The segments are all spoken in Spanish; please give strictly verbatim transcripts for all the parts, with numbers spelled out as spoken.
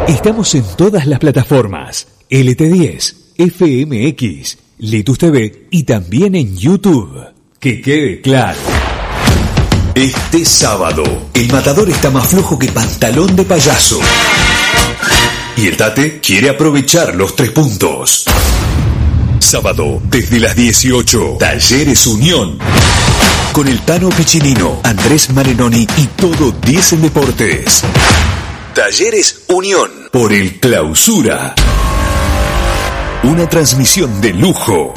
Estamos en todas las plataformas, L T diez, F M X, Litus T V y también en YouTube. Que quede claro. Este sábado, el matador está más flojo que pantalón de payaso. Y el Tate quiere aprovechar los tres puntos. Sábado, desde las dieciocho, Talleres Unión. Con el Tano Piccinino, Andrés Marenoni y todo diez en Deportes. Talleres Unión, por el Clausura. Una transmisión de lujo,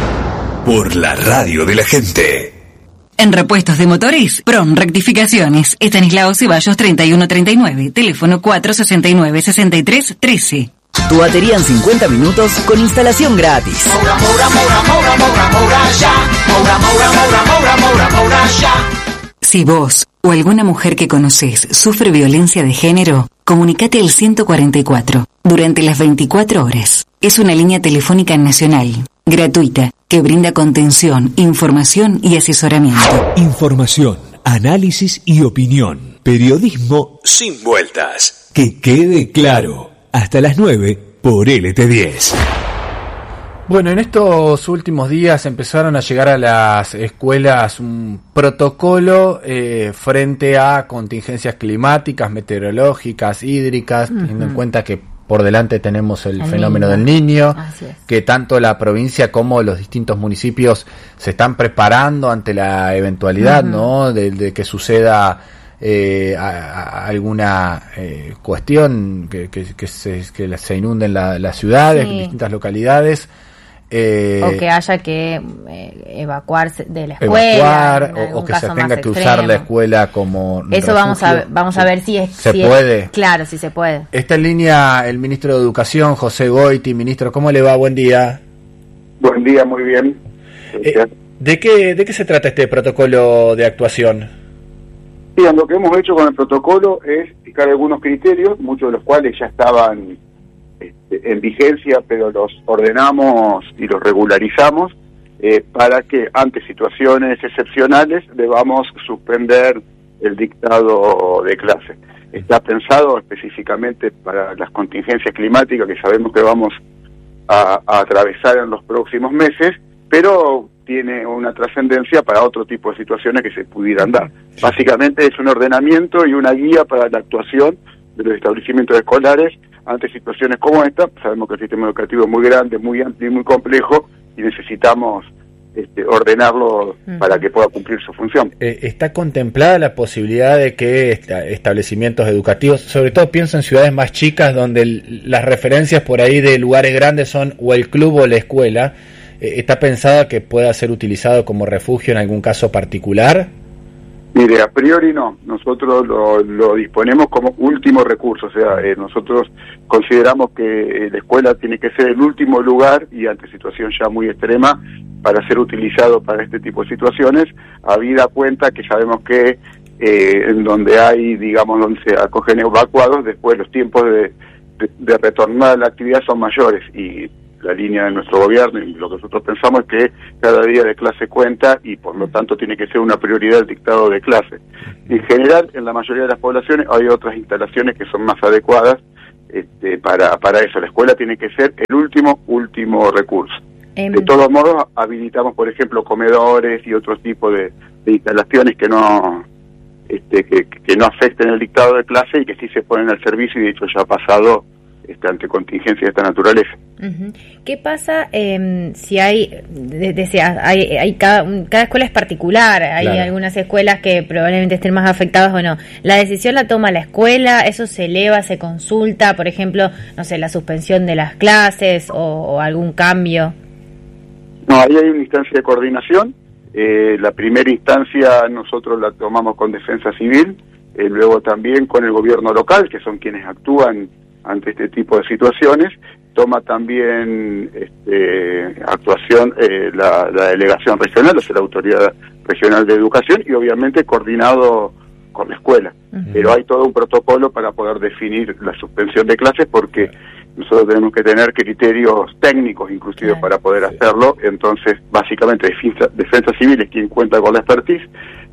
por la radio de la gente. En repuestos de motores, Prom Rectificaciones, Estanislao Ceballos treinta y uno treinta y nueve, teléfono cuatro sesenta y nueve, sesenta y tres trece. Tu batería en cincuenta minutos con instalación gratis. Moura, Moura, Moura, Moura, Moura, Moura, ya. Moura, Moura, Moura, Moura, Moura, Moura, ya. Si vos o alguna mujer que conoces sufre violencia de género, comunicate al ciento cuarenta y cuatro durante las veinticuatro horas. Es una línea telefónica nacional, gratuita, que brinda contención, información y asesoramiento. Información, análisis y opinión. Periodismo sin vueltas. Que quede claro. Hasta las nueve por L T diez. Bueno, en estos últimos días empezaron a llegar a las escuelas un protocolo eh, frente a contingencias climáticas, meteorológicas, hídricas, uh-huh. teniendo en cuenta que por delante tenemos el, el fenómeno niño. del niño, que tanto la provincia como los distintos municipios se están preparando ante la eventualidad, uh-huh. ¿no? De, de que suceda eh, a, a alguna eh, cuestión, que, que, que, se, que se inunden la, las ciudades, sí. distintas localidades. Eh, o que haya que eh, evacuarse de la escuela, evacuar o, o que se tenga que usar la escuela como eso refugio. vamos a ver, vamos sí. a ver si es se si puede es, claro si se puede. Está en línea el ministro de Educación, José Goiti. Ministro, ¿cómo le va? Buen día. Buen día, muy bien. Eh, ¿de qué de qué se trata este protocolo de actuación? Bien, lo que hemos hecho con el protocolo es fijar algunos criterios, muchos de los cuales ya estaban en vigencia, pero los ordenamos y los regularizamos eh, para que ante situaciones excepcionales debamos suspender el dictado de clase. Está pensado específicamente para las contingencias climáticas que sabemos que vamos a, a atravesar en los próximos meses, pero tiene una trascendencia para otro tipo de situaciones que se pudieran dar. Básicamente es un ordenamiento y una guía para la actuación de los establecimientos escolares ante situaciones como esta. Sabemos que el sistema educativo es muy grande, muy amplio y muy complejo y necesitamos este, ordenarlo uh-huh. para que pueda cumplir su función. Eh, ¿Está contemplada la posibilidad de que esta, establecimientos educativos, sobre todo pienso en ciudades más chicas donde el, las referencias por ahí de lugares grandes son o el club o la escuela, eh, ¿está pensada que pueda ser utilizado como refugio en algún caso particular? Mire, a priori no, nosotros lo, lo disponemos como último recurso, o sea, eh, nosotros consideramos que la escuela tiene que ser el último lugar y ante situación ya muy extrema para ser utilizado para este tipo de situaciones, habida cuenta que sabemos que eh, en donde hay, digamos, donde se acogen evacuados, después los tiempos de, de, de retornar a la actividad son mayores y la línea de nuestro gobierno y lo que nosotros pensamos es que cada día de clase cuenta y por lo tanto tiene que ser una prioridad el dictado de clase. En general, en la mayoría de las poblaciones hay otras instalaciones que son más adecuadas este, para, para eso. La escuela tiene que ser el último, último recurso. Um. De todos modos, habilitamos, por ejemplo, comedores y otros tipos de, de instalaciones que no este, que, que no afecten el dictado de clase y que sí se ponen al servicio y de hecho ya ha pasado Este, ante contingencias de esta naturaleza. Uh-huh. ¿Qué pasa eh, si hay, de, de, de, hay, hay cada, cada escuela es particular, hay claro. algunas escuelas que probablemente estén más afectadas o no? ¿La decisión la toma la escuela? ¿Eso se eleva, se consulta? Por ejemplo, no sé, la suspensión de las clases o, o algún cambio. No, ahí hay una instancia de coordinación. Eh, la primera instancia nosotros la tomamos con Defensa Civil, eh, luego también con el gobierno local, que son quienes actúan ante este tipo de situaciones. Toma también este, actuación eh, la, la delegación regional, o sea, la autoridad regional de educación, y obviamente coordinado con la escuela. Uh-huh. Pero hay todo un protocolo para poder definir la suspensión de clases, porque nosotros tenemos que tener criterios técnicos inclusive claro. para poder hacerlo. Entonces, básicamente, Defensa, Defensa Civil es quien cuenta con la expertise,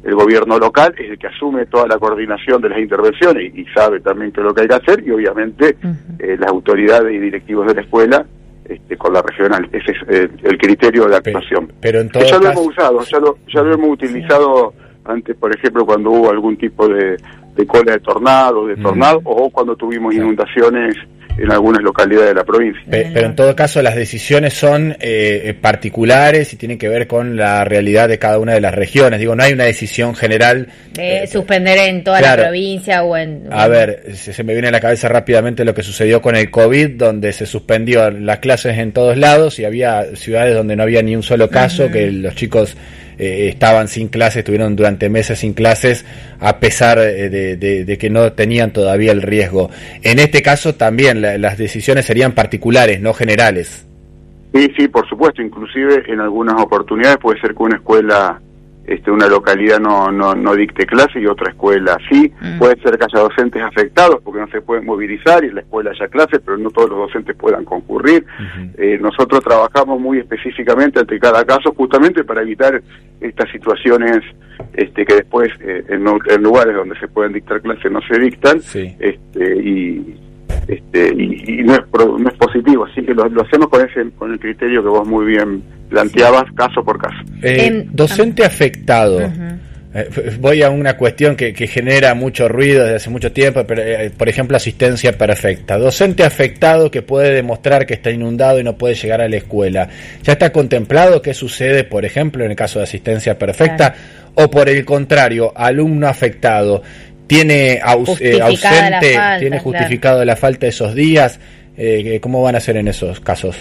el gobierno local es el que asume toda la coordinación de las intervenciones y, y sabe también qué es lo que hay que hacer, y obviamente uh-huh. eh, las autoridades y directivos de la escuela este, con la regional. Ese es eh, el criterio de actuación. Pero, pero en todo ya caso... lo hemos usado, ya lo, ya lo hemos utilizado sí. antes, por ejemplo, cuando hubo algún tipo de, de cola de tornado, de tornado, uh-huh. o cuando tuvimos inundaciones en algunas localidades de la provincia. Pe- pero en todo caso las decisiones son eh, particulares y tienen que ver con la realidad de cada una de las regiones. Digo, no hay una decisión general de eh, suspender en toda claro, la provincia o en... A ver, se, se me viene a la cabeza rápidamente lo que sucedió con el COVID, donde se suspendió las clases en todos lados y había ciudades donde no había ni un solo caso, uh-huh. que los chicos eh, estaban sin clases, estuvieron durante meses sin clases, a pesar de, de, de que no tenían todavía el riesgo. En este caso también la, las decisiones serían particulares, no generales. Sí, sí, por supuesto. Inclusive en algunas oportunidades puede ser que una escuela, este, una localidad no, no, no dicte clase y otra escuela sí. Mm. Puede ser que haya docentes afectados porque no se pueden movilizar y en la escuela haya clases, pero no todos los docentes puedan concurrir. Uh-huh. Eh, nosotros trabajamos muy específicamente ante cada caso justamente para evitar estas situaciones este, que después eh, en, en lugares donde se pueden dictar clases no se dictan. Sí. este, y Este, y, y no, es pro, no es positivo, así que lo, lo hacemos con ese con el criterio que vos muy bien planteabas, sí. caso por caso. Eh, docente afectado, uh-huh. eh, voy a una cuestión que, que genera mucho ruido desde hace mucho tiempo, pero, eh, por ejemplo, asistencia perfecta. Docente afectado que puede demostrar que está inundado y no puede llegar a la escuela. ¿Ya está contemplado qué sucede, por ejemplo, en el caso de asistencia perfecta? Claro. O por el contrario, alumno afectado, tiene aus, eh, ausente, falta, tiene justificado claro. la falta de esos días, eh, ¿cómo van a hacer en esos casos?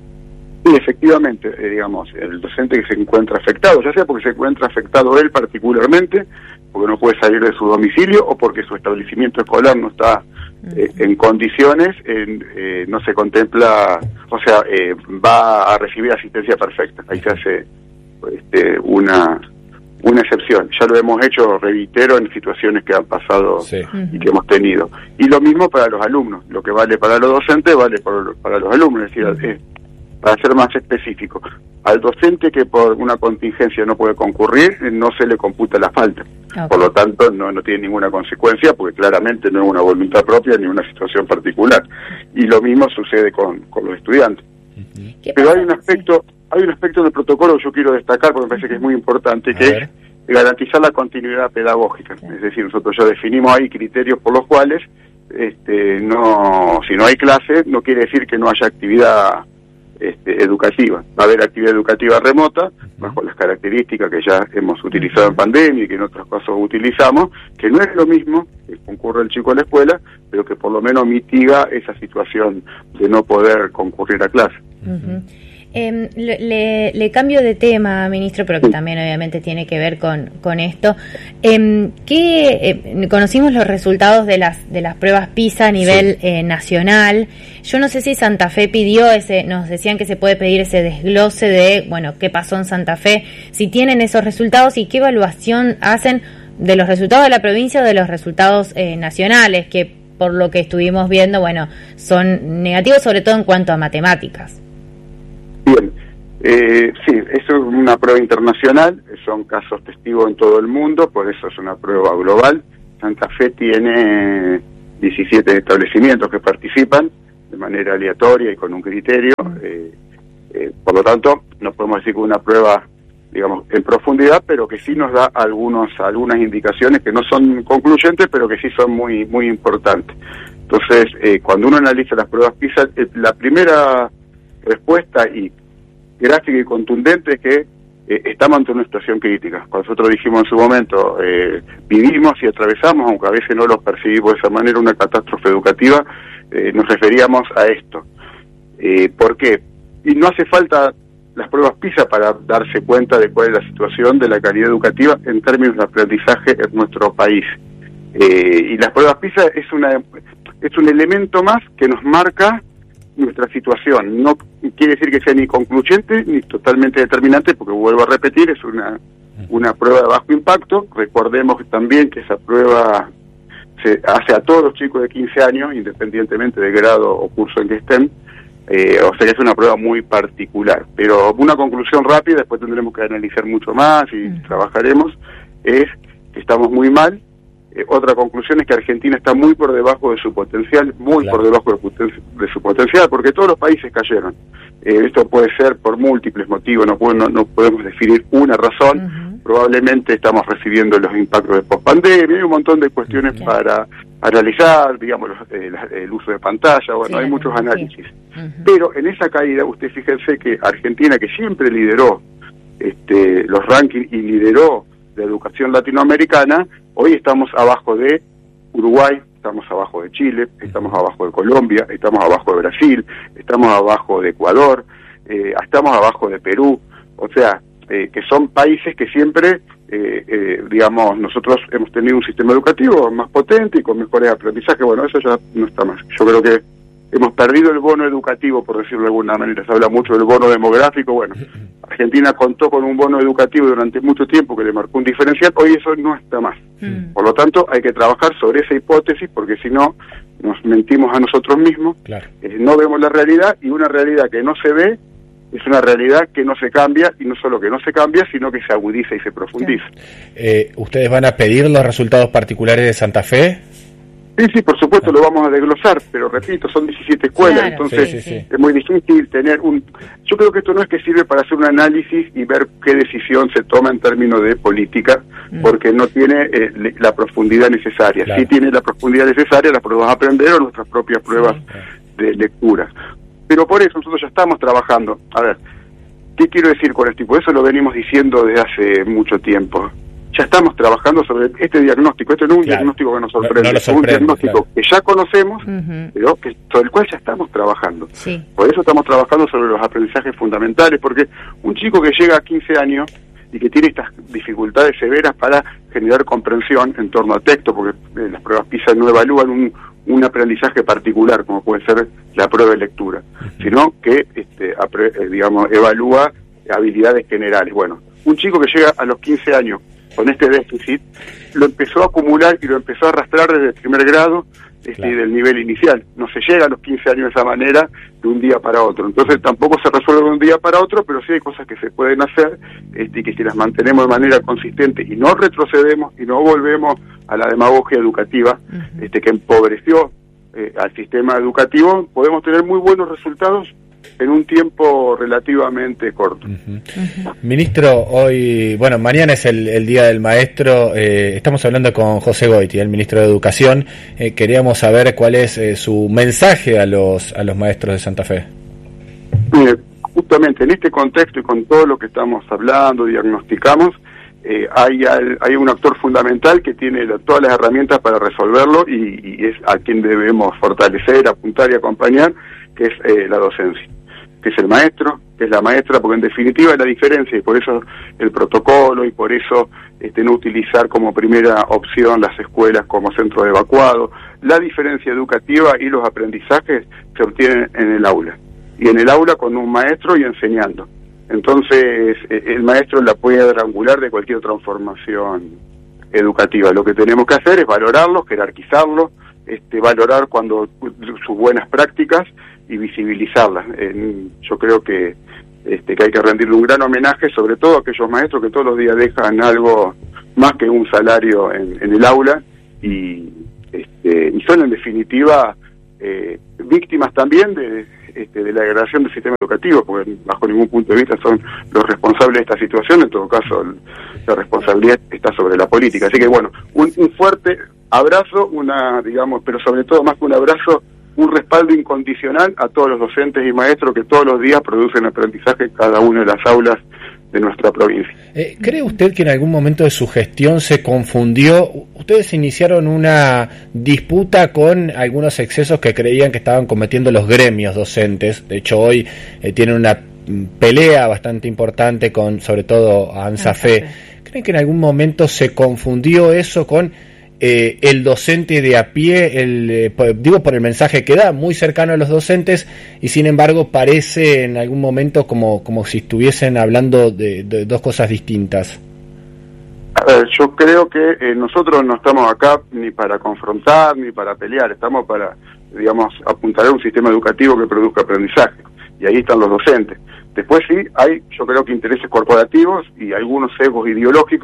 Sí, efectivamente, eh, digamos, el docente que se encuentra afectado, ya sea porque se encuentra afectado él particularmente, porque no puede salir de su domicilio, o porque su establecimiento escolar no está eh, en condiciones, en, eh, no se contempla, o sea, eh, va a recibir asistencia perfecta. Ahí se hace este, una... una excepción. Ya lo hemos hecho, reitero, en situaciones que han pasado sí. y que hemos tenido. Y lo mismo para los alumnos. Lo que vale para los docentes vale por, para los alumnos. Es decir, uh-huh. eh, para ser más específico, al docente que por una contingencia no puede concurrir, no se le computa la falta. Okay. Por lo tanto, no, no tiene ninguna consecuencia, porque claramente no es una voluntad propia ni una situación particular. Y lo mismo sucede con, con los estudiantes. Uh-huh. Pero hay un aspecto... Sí. Hay un aspecto del protocolo que yo quiero destacar porque me parece que es muy importante, que es garantizar la continuidad pedagógica. Es decir, nosotros ya definimos ahí criterios por los cuales, este, no, si no hay clase, no quiere decir que no haya actividad este, educativa. Va a haber actividad educativa remota, bajo las características que ya hemos utilizado en pandemia y que en otros casos utilizamos, que no es lo mismo que concurre el chico a la escuela, pero que por lo menos mitiga esa situación de no poder concurrir a clase. Uh-huh. Eh, le, le cambio de tema, ministro, pero que también obviamente tiene que ver con, con esto. Eh, ¿qué, eh, conocimos los resultados de las de las pruebas PISA a nivel sí. eh, nacional. Yo no sé si Santa Fe pidió ese, nos decían que se puede pedir ese desglose de, bueno, qué pasó en Santa Fe, si tienen esos resultados y qué evaluación hacen de los resultados de la provincia o de los resultados eh, nacionales, que por lo que estuvimos viendo, bueno, son negativos, sobre todo en cuanto a matemáticas. Bien, eh, sí, eso es una prueba internacional, son casos testigos en todo el mundo, por eso es una prueba global. Santa Fe tiene diecisiete establecimientos que participan de manera aleatoria y con un criterio, eh, eh, por lo tanto, no podemos decir que una prueba, digamos, en profundidad, pero que sí nos da algunos algunas indicaciones que no son concluyentes, pero que sí son muy muy importantes. Entonces, eh, cuando uno analiza las pruebas PISA, eh, la primera respuesta y gráfica y contundente es que eh, estamos ante una situación crítica. Cuando nosotros dijimos en su momento, eh, vivimos y atravesamos, aunque a veces no lo percibimos de esa manera, una catástrofe educativa, eh, nos referíamos a esto. Eh, ¿Por qué? Y no hace falta las pruebas PISA para darse cuenta de cuál es la situación de la calidad educativa en términos de aprendizaje en nuestro país. Eh, y las pruebas PISA es una es un elemento más que nos marca nuestra situación. No quiere decir que sea ni concluyente ni totalmente determinante, porque vuelvo a repetir, es una una prueba de bajo impacto. Recordemos también que esa prueba se hace a todos los chicos de quince años, independientemente del grado o curso en que estén, eh, o sea que es una prueba muy particular. Pero una conclusión rápida, después tendremos que analizar mucho más y mm. trabajaremos, es que estamos muy mal. Eh, otra conclusión es que Argentina está muy por debajo de su potencial, muy claro. por debajo de, poten- de su potencial, porque todos los países cayeron. Eh, esto puede ser por múltiples motivos, no, puede, no, no podemos definir una razón. Uh-huh. Probablemente estamos recibiendo los impactos de pospandemia, hay un montón de cuestiones uh-huh. para analizar, digamos, los, eh, la, el uso de pantalla, bueno, sí, hay muchos análisis. Sí. Uh-huh. Pero en esa caída, usted fíjense que Argentina, que siempre lideró este, los rankings y lideró la educación latinoamericana, hoy estamos abajo de Uruguay, estamos abajo de Chile, estamos abajo de Colombia, estamos abajo de Brasil, estamos abajo de Ecuador, eh, estamos abajo de Perú, o sea, eh, que son países que siempre, eh, eh, digamos, nosotros hemos tenido un sistema educativo más potente y con mejores aprendizajes. Bueno, eso ya no está más. Yo creo que hemos perdido el bono educativo, por decirlo de alguna manera. Se habla mucho del bono demográfico. Bueno, Argentina contó con un bono educativo durante mucho tiempo que le marcó un diferencial. Hoy eso no está más. Mm. Por lo tanto, hay que trabajar sobre esa hipótesis, porque si no, nos mentimos a nosotros mismos. Claro. Eh, no vemos la realidad, y una realidad que no se ve es una realidad que no se cambia, y no solo que no se cambia, sino que se agudiza y se profundiza. Eh, ¿Ustedes van a pedir los resultados particulares de Santa Fe? Sí, sí, por supuesto, lo vamos a desglosar, pero repito, son diecisiete escuelas, claro, entonces sí, sí, sí. es muy difícil tener un... Yo creo que esto no es que sirve para hacer un análisis y ver qué decisión se toma en términos de política, mm. porque no tiene eh, la profundidad necesaria. Claro. Sí tiene la profundidad necesaria las pruebas a aprender o nuestras propias pruebas sí. de lectura. Pero por eso nosotros ya estamos trabajando. A ver, ¿qué quiero decir con esto? Y por eso lo venimos diciendo desde hace mucho tiempo. Ya estamos trabajando sobre este diagnóstico. Este no es un claro. diagnóstico que nos sorprende, no, no es un diagnóstico claro. que ya conocemos, uh-huh. pero que, sobre el cual ya estamos trabajando. Sí. Por eso estamos trabajando sobre los aprendizajes fundamentales, porque un chico que llega a quince años y que tiene estas dificultades severas para generar comprensión en torno al texto, porque eh, las pruebas PISA no evalúan un, un aprendizaje particular, como puede ser la prueba de lectura, uh-huh. sino que, este, apre, eh, digamos, evalúa habilidades generales. Bueno, un chico que llega a los quince años con este déficit, lo empezó a acumular y lo empezó a arrastrar desde el primer grado este, claro. del nivel inicial. No se llega a los quince años de esa manera de un día para otro. Entonces tampoco se resuelve de un día para otro, pero sí hay cosas que se pueden hacer este, y que si las mantenemos de manera consistente y no retrocedemos y no volvemos a la demagogia educativa uh-huh. este, que empobreció eh, al sistema educativo, podemos tener muy buenos resultados en un tiempo relativamente corto. Uh-huh. Uh-huh. Ministro, hoy, bueno, mañana es el, el Día del Maestro, eh, estamos hablando con José Goiti, el Ministro de Educación, eh, queríamos saber cuál es eh, su mensaje a los a los maestros de Santa Fe. Mire, justamente en este contexto y con todo lo que estamos hablando, diagnosticamos, eh, hay, hay un actor fundamental que tiene la, todas las herramientas para resolverlo y, y es a quien debemos fortalecer, apuntar y acompañar, que es eh, la docencia, que es el maestro, que es la maestra, porque en definitiva es la diferencia, y por eso el protocolo, y por eso este, no utilizar como primera opción las escuelas como centro de evacuado. La diferencia educativa y los aprendizajes se obtienen en el aula, y en el aula con un maestro y enseñando. Entonces eh, el maestro es la piedra angular de cualquier transformación educativa. Lo que tenemos que hacer es valorarlo, jerarquizarlo, este, valorar cuando sus buenas prácticas y visibilizarlas. Eh, yo creo que, este, que hay que rendirle un gran homenaje, sobre todo a aquellos maestros que todos los días dejan algo más que un salario en, en el aula y, este, y son en definitiva eh, víctimas también de, este, de la degradación del sistema educativo, porque bajo ningún punto de vista son los responsables de esta situación. En todo caso, el, la responsabilidad está sobre la política. Así que bueno, un, un fuerte abrazo, una, digamos, pero sobre todo más que un abrazo, un respaldo incondicional a todos los docentes y maestros que todos los días producen aprendizaje en cada una de las aulas de nuestra provincia. Eh, ¿Cree usted que en algún momento de su gestión se confundió? Ustedes iniciaron una disputa con algunos excesos que creían que estaban cometiendo los gremios docentes. De hecho, hoy eh, tienen una pelea bastante importante con, sobre todo, ANSAFE. ¿Creen que en algún momento se confundió eso con Eh, el docente de a pie, el, eh, digo por el mensaje que da, muy cercano a los docentes, y sin embargo parece en algún momento como, como si estuviesen hablando de, de dos cosas distintas? A ver, yo creo que eh, nosotros no estamos acá ni para confrontar ni para pelear, estamos para, digamos, apuntar a un sistema educativo que produzca aprendizaje, y ahí están los docentes. Después sí, hay, yo creo que intereses corporativos y algunos sesgos ideológicos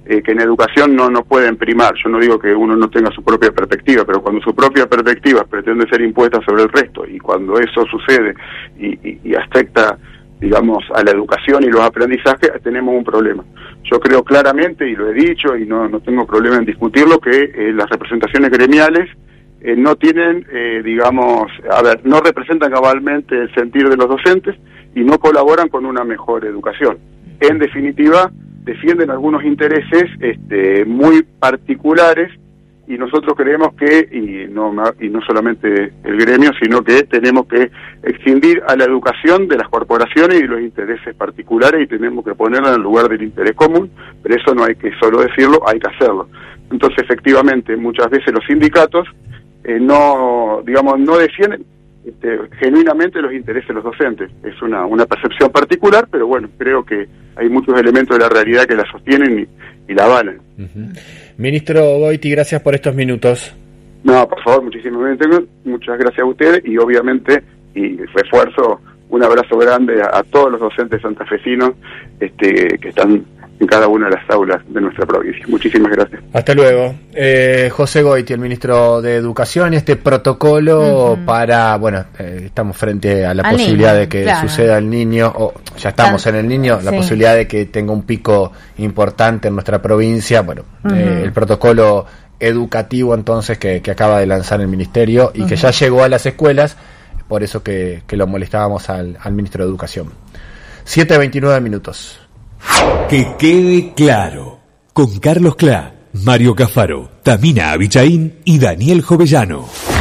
eh, que en educación no, no pueden primar. Yo no digo que uno no tenga su propia perspectiva, pero cuando su propia perspectiva pretende ser impuesta sobre el resto, y cuando eso sucede y, y, y afecta, digamos, a la educación y los aprendizajes, tenemos un problema. Yo creo claramente, y lo he dicho, y no, no tengo problema en discutirlo, que eh, las representaciones gremiales eh, no tienen, eh, digamos, a ver, no representan cabalmente el sentir de los docentes y no colaboran con una mejor educación. En definitiva, defienden algunos intereses este, muy particulares, y nosotros creemos que, y no, y no solamente el gremio, sino que tenemos que excindir a la educación de las corporaciones y de los intereses particulares, y tenemos que ponerla en el lugar del interés común, pero eso no hay que solo decirlo, hay que hacerlo. Entonces, efectivamente, muchas veces los sindicatos eh, no, digamos, no defienden este, genuinamente los intereses de los docentes. Es una, una percepción particular, pero bueno, creo que hay muchos elementos de la realidad que la sostienen y, y la avalan. Uh-huh. Ministro Goiti, gracias por estos minutos. No, por favor, muchísimas muchas gracias a ustedes, y obviamente, y refuerzo, un abrazo grande a, a todos los docentes santafesinos este, que están en cada una de las aulas de nuestra provincia. Muchísimas gracias. Hasta luego. Eh, José Goiti, el ministro de Educación, este protocolo uh-huh. para, bueno, eh, estamos frente a la al posibilidad niño, de que claro. suceda el niño, o ya estamos Tan, en el niño, la sí. posibilidad de que tenga un pico importante en nuestra provincia. Bueno, uh-huh. eh, el protocolo educativo entonces que, que acaba de lanzar el ministerio y uh-huh. que ya llegó a las escuelas, por eso que, que lo molestábamos al, al ministro de Educación. siete veintinueve minutos. Que quede claro, con Carlos Clá, Mario Cafaro, Tamina Abichaín y Daniel Jovellano.